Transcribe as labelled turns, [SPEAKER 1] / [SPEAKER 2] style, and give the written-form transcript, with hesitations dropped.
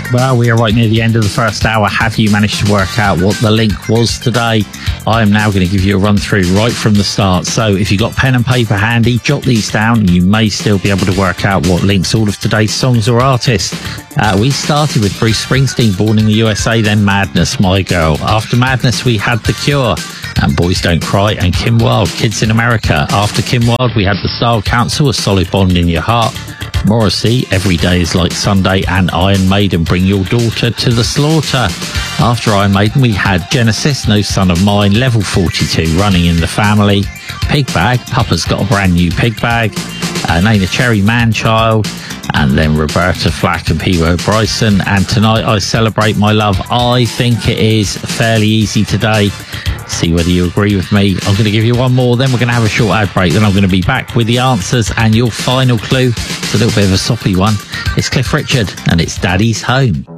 [SPEAKER 1] Well, we are right near the end of the first hour. Have you managed to work out what the link was today? I am now going to give you a run through right from the start. So if you've got pen and paper handy, jot these down and you may still be able to work out what links all of today's songs or artists. We started with Bruce Springsteen, Born in the USA, then Madness, My Girl. After Madness, we had The Cure and Boys Don't Cry, and Kim Wilde, Kids in America. After Kim Wilde, we had The Style Council, A Solid Bond in Your Heart. Morrissey, Every Day is Like Sunday, and Iron Maiden, Bring Your Daughter to the Slaughter. After Iron Maiden, we had Genesis, No Son of Mine, Level 42, Running in the Family, Pig Bag, Papa's Got a Brand New Pig Bag, Nana Cherry, Man Child, and then Roberta Flack and P.O. Bryson. And Tonight I Celebrate My Love. I think it is fairly easy today. See whether you agree with me. I'm going to give you one more, then we're going to have a short ad break, then I'm going to be back with the answers and your final clue. It's a little bit of a soppy one. It's Cliff Richard and it's Daddy's Home.